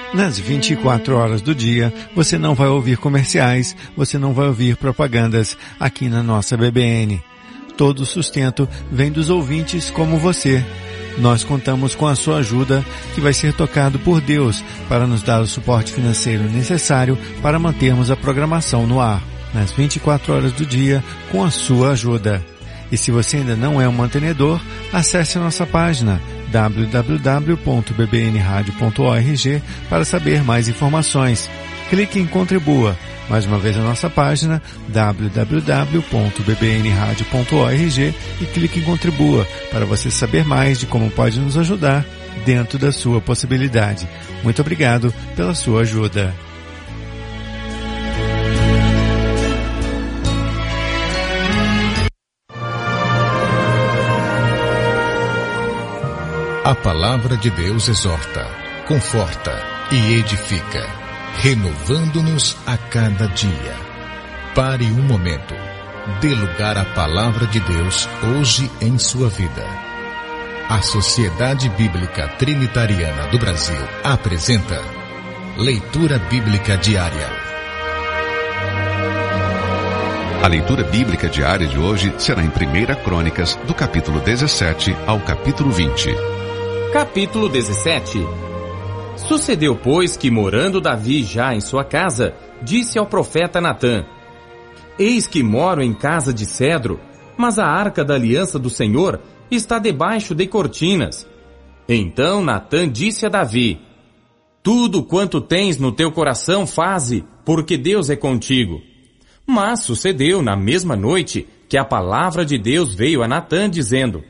Nas 24 horas do dia, você não vai ouvir comerciais, você não vai ouvir propagandas aqui na nossa BBN. Todo o sustento vem dos ouvintes como você. Nós contamos com a sua ajuda, que vai ser tocado por Deus para nos dar o suporte financeiro necessário para mantermos a programação no ar, nas 24 horas do dia, com a sua ajuda. E se você ainda não é um mantenedor, acesse a nossa página www.bbnradio.org para saber mais informações. Clique em Contribua. Mais uma vez a nossa página www.bbnradio.org e clique em Contribua para você saber mais de como pode nos ajudar dentro da sua possibilidade. Muito obrigado pela sua ajuda. A palavra de Deus exorta, conforta e edifica, renovando-nos a cada dia. Pare um momento. Dê lugar à palavra de Deus hoje em sua vida. A Sociedade Bíblica Trinitariana do Brasil apresenta Leitura Bíblica Diária. A leitura bíblica diária de hoje será em 1 Crônicas, do capítulo 17 ao capítulo 20. Capítulo 17. Sucedeu, pois, que morando Davi já em sua casa, disse ao profeta Natã: Eis que moro em casa de cedro, mas a arca da aliança do Senhor está debaixo de cortinas. Então Natã disse a Davi: Tudo quanto tens no teu coração faze, porque Deus é contigo. Mas sucedeu na mesma noite que a palavra de Deus veio a Natã dizendo: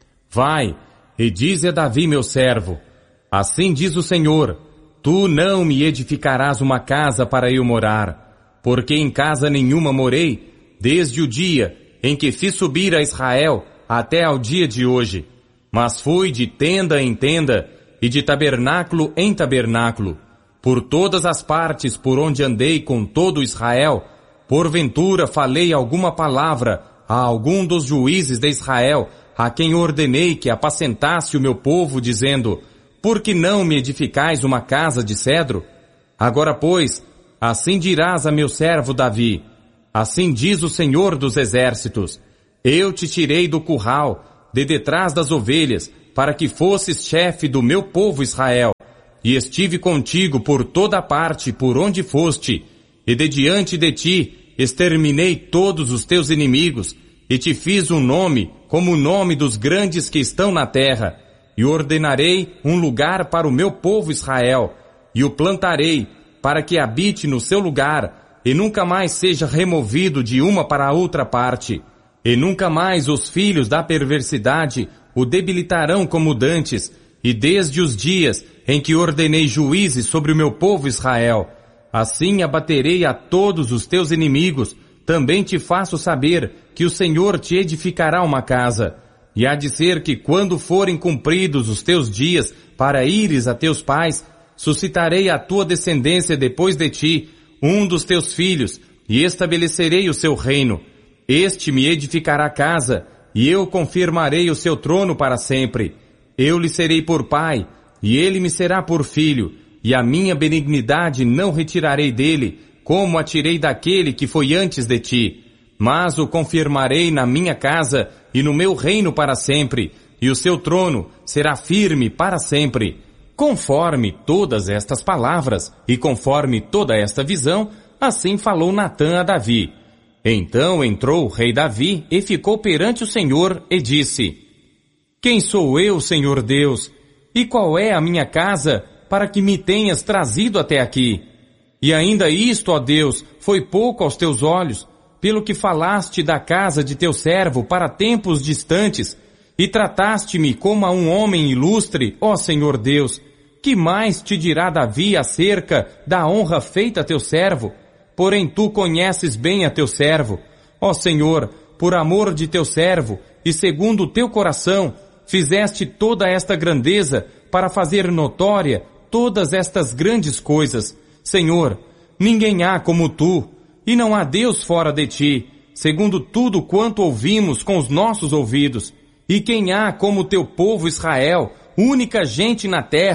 Vai, e dize a Davi meu servo: Assim diz o Senhor, tu não me edificarás uma casa para eu morar, porque em casa nenhuma morei, desde o dia em que fiz subir a Israel até ao dia de hoje. Mas fui de tenda em tenda e de tabernáculo em tabernáculo. Por todas as partes por onde andei com todo Israel, porventura falei alguma palavra a algum dos juízes de Israel, a quem ordenei que apacentasse o meu povo, dizendo: Por que não me edificais uma casa de cedro? Agora, pois, assim dirás a meu servo Davi: Assim diz o Senhor dos Exércitos: Eu te tirei do curral, de detrás das ovelhas, para que fosses chefe do meu povo Israel, e estive contigo por toda parte por onde foste, e de diante de ti exterminei todos os teus inimigos, e te fiz um nome como o nome dos grandes que estão na terra, e ordenarei um lugar para o meu povo Israel, e o plantarei para que habite no seu lugar, e nunca mais seja removido de uma para outra parte, e nunca mais os filhos da perversidade o debilitarão como dantes, e desde os dias em que ordenei juízes sobre o meu povo Israel, assim abaterei a todos os teus inimigos. Também te faço saber que o Senhor te edificará uma casa. E há de ser que quando forem cumpridos os teus dias para ires a teus pais, suscitarei a tua descendência depois de ti, um dos teus filhos, e estabelecerei o seu reino. Este me edificará casa, e eu confirmarei o seu trono para sempre. Eu lhe serei por pai, e ele me será por filho, e a minha benignidade não retirarei dele, como a tirei daquele que foi antes de ti. Mas o confirmarei na minha casa e no meu reino para sempre, e o seu trono será firme para sempre. Conforme todas estas palavras, e conforme toda esta visão, assim falou Natã a Davi. Então entrou o rei Davi e ficou perante o Senhor e disse: Quem sou eu, Senhor Deus? E qual é a minha casa para que me tenhas trazido até aqui? E ainda isto, ó Deus, foi pouco aos teus olhos, pelo que falaste da casa de teu servo para tempos distantes, e trataste-me como a um homem ilustre, ó Senhor Deus. Que mais te dirá Davi acerca da honra feita a teu servo? Porém tu conheces bem a teu servo. Ó Senhor, por amor de teu servo, e segundo o teu coração, fizeste toda esta grandeza para fazer notória todas estas grandes coisas. Senhor, ninguém há como tu, e não há Deus fora de ti, segundo tudo quanto ouvimos com os nossos ouvidos. E quem há como teu povo Israel, única gente na terra,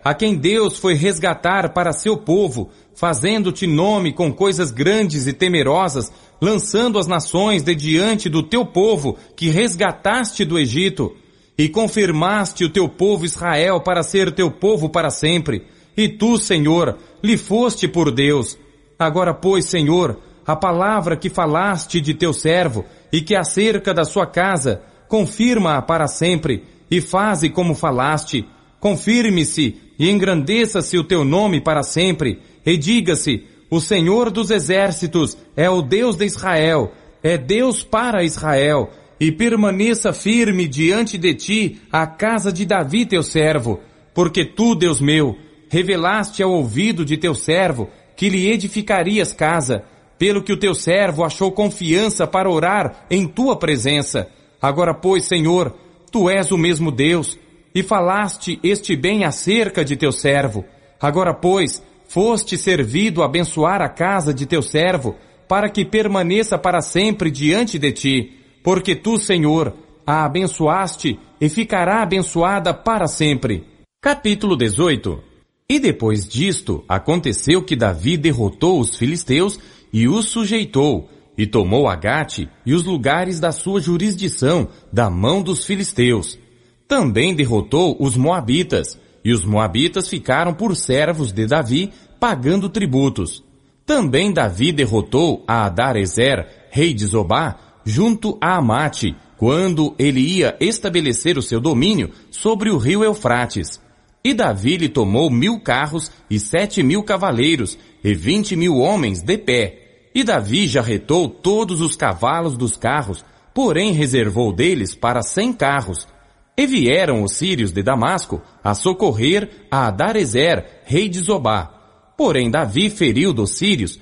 a quem Deus foi resgatar para seu povo, fazendo-te nome com coisas grandes e temerosas, lançando as nações de diante do teu povo, que resgataste do Egito, e confirmaste o teu povo Israel para ser teu povo para sempre. E tu, Senhor, lhe foste por Deus. Agora, pois, Senhor, a palavra que falaste de teu servo, e que acerca da sua casa, confirma-a para sempre, e faze como falaste. Confirme-se e engrandeça-se o teu nome para sempre, e diga-se: o Senhor dos exércitos é o Deus de Israel, é Deus para Israel, e permaneça firme diante de ti a casa de Davi teu servo, porque tu, Deus meu, revelaste ao ouvido de teu servo que lhe edificarias casa, pelo que o teu servo achou confiança para orar em tua presença. Agora, pois, Senhor, tu és o mesmo Deus, e falaste este bem acerca de teu servo. Agora, pois, foste servido a abençoar a casa de teu servo, para que permaneça para sempre diante de ti, porque tu, Senhor, a abençoaste e ficará abençoada para sempre. Capítulo 18. E depois disto, aconteceu que Davi derrotou os filisteus e os sujeitou, e tomou Agate e os lugares da sua jurisdição da mão dos filisteus. Também derrotou os moabitas, e os moabitas ficaram por servos de Davi, pagando tributos. Também Davi derrotou a Adarezer, rei de Zobá, junto a Amate, quando ele ia estabelecer o seu domínio sobre o rio Eufrates. E Davi lhe tomou 1000 carros e 7.000 cavaleiros, e 20.000 homens de pé. E Davi jarretou todos os cavalos dos carros, porém reservou deles para 100 carros. E vieram os sírios de Damasco a socorrer a Adarezer, rei de Zobá. Porém Davi feriu dos sírios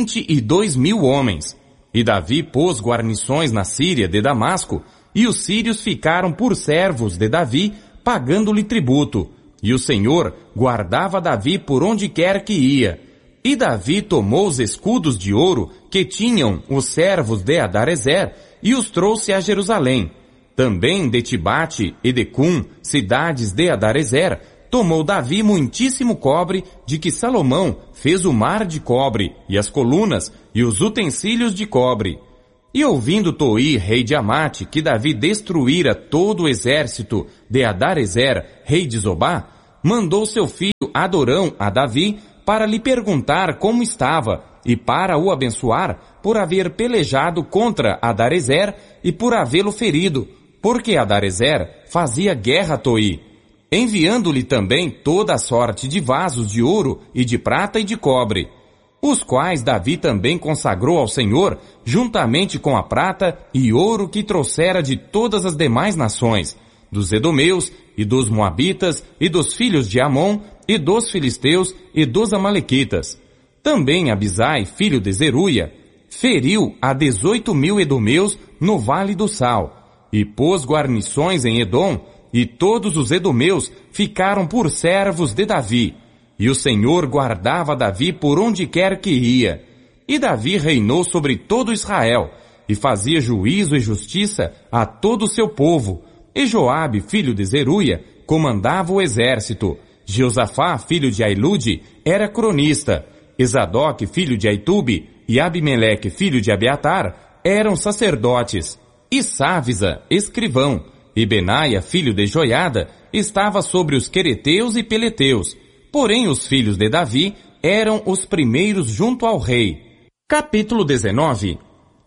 22.000 homens. E Davi pôs guarnições na Síria de Damasco, e os sírios ficaram por servos de Davi, pagando-lhe tributo. E o Senhor guardava Davi por onde quer que ia. E Davi tomou os escudos de ouro que tinham os servos de Adarezer e os trouxe a Jerusalém. Também de Tibate e de Cum, cidades de Adarezer, tomou Davi muitíssimo cobre, de que Salomão fez o mar de cobre, e as colunas, e os utensílios de cobre. E ouvindo Toi, rei de Amate, que Davi destruíra todo o exército de Adarezer, rei de Zobá, mandou seu filho Adorão a Davi para lhe perguntar como estava, e para o abençoar, por haver pelejado contra Adarezer e por havê-lo ferido, porque Adarezer fazia guerra a Toi, enviando-lhe também toda a sorte de vasos de ouro e de prata e de cobre, os quais Davi também consagrou ao Senhor, juntamente com a prata e ouro que trouxera de todas as demais nações, dos edomeus e dos moabitas e dos filhos de Amon e dos filisteus e dos amalequitas. Também Abisai, filho de Zeruia, feriu a 18.000 edomeus no Vale do Sal, e pôs guarnições em Edom, e todos os edomeus ficaram por servos de Davi. E o Senhor guardava Davi por onde quer que ia. E Davi reinou sobre todo Israel, e fazia juízo e justiça a todo o seu povo. E Joabe, filho de Zeruia, comandava o exército. Jeosafá, filho de Ailude, era cronista. Esadoque, filho de Aitube, e Abimeleque, filho de Abiatar, eram sacerdotes. E Sávisa, escrivão, e Benaia, filho de Joiada, estava sobre os quereteus e peleteus. Porém os filhos de Davi eram os primeiros junto ao rei. Capítulo 19.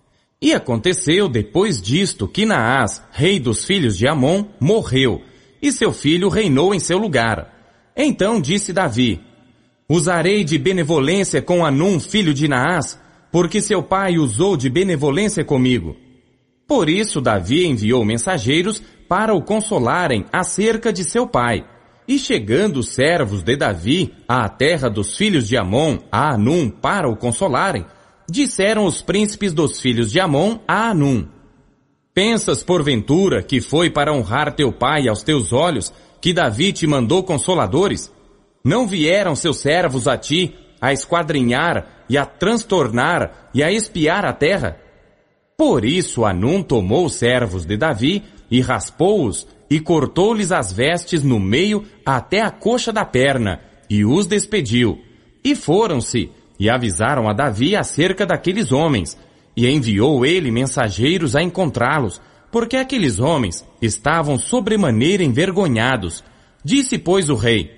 E aconteceu depois disto que Naás, rei dos filhos de Amon, morreu, e seu filho reinou em seu lugar. Então disse Davi: usarei de benevolência com Anum, filho de Naás, porque seu pai usou de benevolência comigo. Por isso Davi enviou mensageiros para o consolarem acerca de seu pai. E chegando os servos de Davi à terra dos filhos de Amon, a Anum, para o consolarem, disseram os príncipes dos filhos de Amon a Anum: pensas porventura que foi para honrar teu pai aos teus olhos que Davi te mandou consoladores? Não vieram seus servos a ti a esquadrinhar e a transtornar e a espiar a terra? Por isso Anum tomou os servos de Davi e raspou-os e cortou-lhes as vestes no meio até a coxa da perna, e os despediu. E foram-se, e avisaram a Davi acerca daqueles homens, e enviou ele mensageiros a encontrá-los, porque aqueles homens estavam sobremaneira envergonhados. Disse, pois, o rei: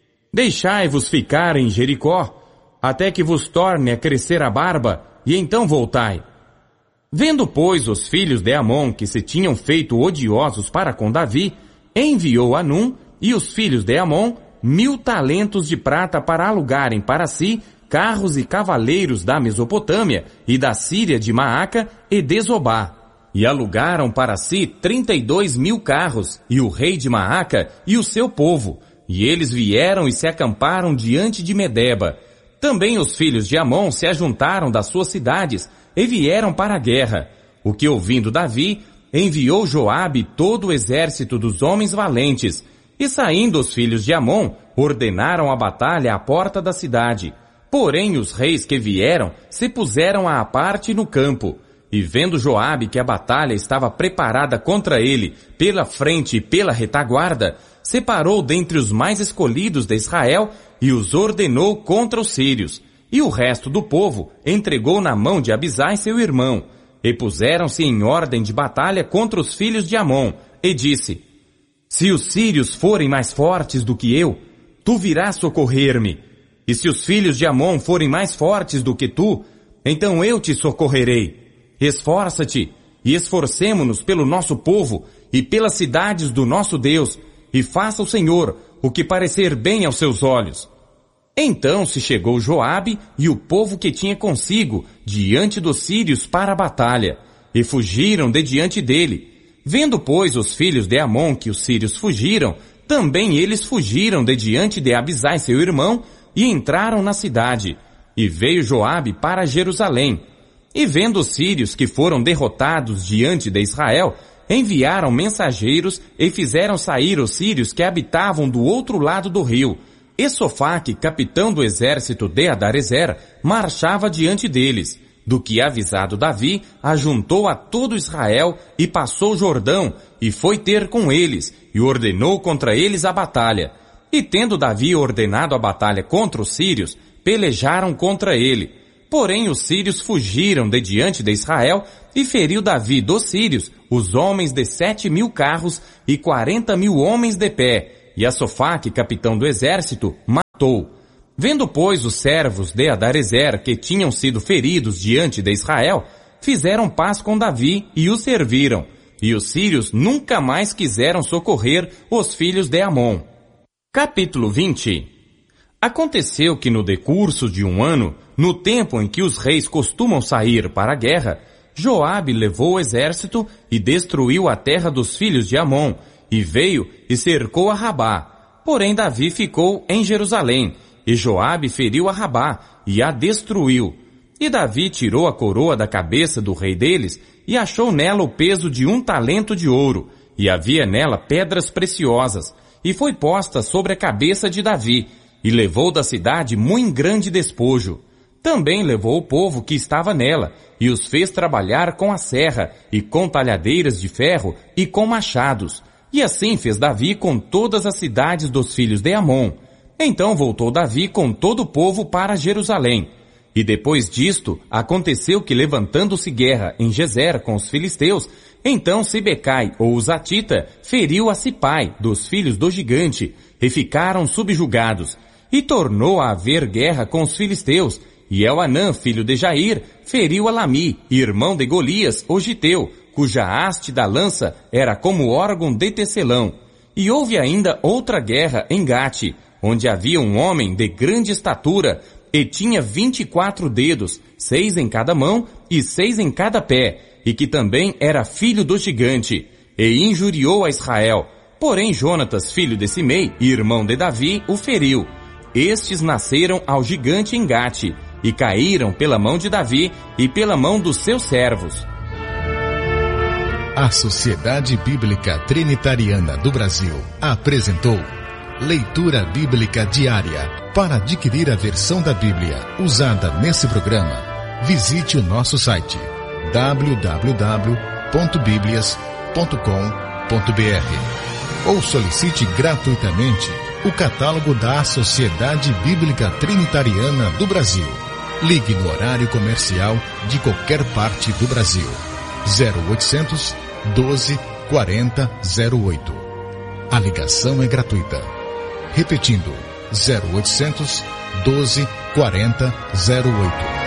deixai-vos ficar em Jericó, até que vos torne a crescer a barba, e então voltai. Vendo, pois, os filhos de Amon que se tinham feito odiosos para com Davi, enviou Hanum e os filhos de Amon 1000 talentos de prata para alugarem para si carros e cavaleiros da Mesopotâmia e da Síria de Maaca e de Zobá. E alugaram para si 32.000 carros, e o rei de Maaca e o seu povo. E eles vieram e se acamparam diante de Medeba. Também os filhos de Amon se ajuntaram das suas cidades e vieram para a guerra. O que, ouvindo Davi, enviou Joabe todo o exército dos homens valentes. E saindo os filhos de Amon, ordenaram a batalha à porta da cidade. Porém os reis que vieram se puseram à parte no campo. E vendo Joabe que a batalha estava preparada contra ele, pela frente e pela retaguarda, separou dentre os mais escolhidos de Israel e os ordenou contra os sírios. E o resto do povo entregou na mão de Abisai seu irmão. E puseram-se em ordem de batalha contra os filhos de Amon. E disse: se os sírios forem mais fortes do que eu, tu virás socorrer-me. E se os filhos de Amon forem mais fortes do que tu, então eu te socorrerei. Esforça-te e esforcemo-nos pelo nosso povo e pelas cidades do nosso Deus, e faça o Senhor o que parecer bem aos seus olhos. Então se chegou Joabe e o povo que tinha consigo diante dos sírios para a batalha, e fugiram de diante dele. Vendo, pois, os filhos de Amon que os sírios fugiram, também eles fugiram de diante de Abisai seu irmão, e entraram na cidade. E veio Joabe para Jerusalém. E vendo os sírios que foram derrotados diante de Israel, enviaram mensageiros e fizeram sair os sírios que habitavam do outro lado do rio. E Sofaque, capitão do exército de Adarezer, marchava diante deles. Do que avisado Davi, ajuntou a todo Israel e passou o Jordão, e foi ter com eles, e ordenou contra eles a batalha. E tendo Davi ordenado a batalha contra os sírios, pelejaram contra ele. Porém os sírios fugiram de diante de Israel, e feriu Davi dos sírios os homens de 7.000 carros e 40.000 homens de pé, e a Sofaque, capitão do exército, matou. Vendo, pois, os servos de Adarezer que tinham sido feridos diante de Israel, fizeram paz com Davi e o serviram, e os sírios nunca mais quiseram socorrer os filhos de Amon. Capítulo 20. Aconteceu que no decurso de um ano, no tempo em que os reis costumam sair para a guerra, Joabe levou o exército e destruiu a terra dos filhos de Amon, e veio e cercou a Rabá. Porém Davi ficou em Jerusalém, e Joabe feriu a Rabá, e a destruiu. E Davi tirou a coroa da cabeça do rei deles, e achou nela o peso de 1 talento de ouro, e havia nela pedras preciosas, e foi posta sobre a cabeça de Davi, e levou da cidade muito grande despojo. Também levou o povo que estava nela, e os fez trabalhar com a serra, e com talhadeiras de ferro, e com machados. E assim fez Davi com todas as cidades dos filhos de Amon. Então voltou Davi com todo o povo para Jerusalém. E depois disto, aconteceu que levantando-se guerra em Gezer com os filisteus, então Sibecai, ou Uzatita, feriu a Sipai, dos filhos do gigante, e ficaram subjugados. E tornou a haver guerra com os filisteus, e Elhanã, filho de Jair, feriu a Lami, irmão de Golias, o giteu, cuja haste da lança era como órgão de tecelão. E houve ainda outra guerra em Gate, onde havia um homem de grande estatura, e tinha 24 dedos, 6 em cada mão e 6 em cada pé, e que também era filho do gigante, e injuriou a Israel. Porém Jonatas, filho de Simei, irmão de Davi, o feriu. Estes nasceram ao gigante em Gate, e caíram pela mão de Davi e pela mão dos seus servos. A Sociedade Bíblica Trinitariana do Brasil apresentou Leitura Bíblica Diária. Para adquirir a versão da Bíblia usada nesse programa, visite o nosso site www.biblias.com.br. ou solicite gratuitamente o catálogo da Sociedade Bíblica Trinitariana do Brasil. Ligue no horário comercial de qualquer parte do Brasil. 0800 12 40 08. A ligação é gratuita. Repetindo, 0800 12 40 08.